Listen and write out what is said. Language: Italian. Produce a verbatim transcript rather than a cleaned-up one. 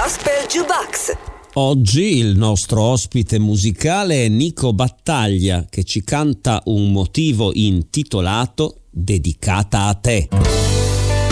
Gospel Jukebox. Oggi il nostro ospite musicale è Nico Battaglia, che ci canta un motivo intitolato Dedicata a te.